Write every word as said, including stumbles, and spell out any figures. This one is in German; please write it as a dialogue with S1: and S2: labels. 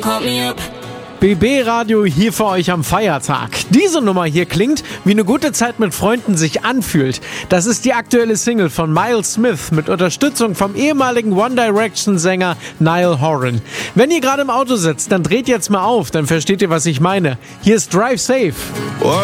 S1: B B-Radio hier für euch am Feiertag. Diese Nummer hier klingt, wie eine gute Zeit mit Freunden sich anfühlt. Das ist die aktuelle Single von Miles Smith mit Unterstützung vom ehemaligen One Direction-Sänger Niall Horan. Wenn ihr gerade im Auto sitzt, dann dreht jetzt mal auf, dann versteht ihr, was ich meine. Hier ist Drive Safe.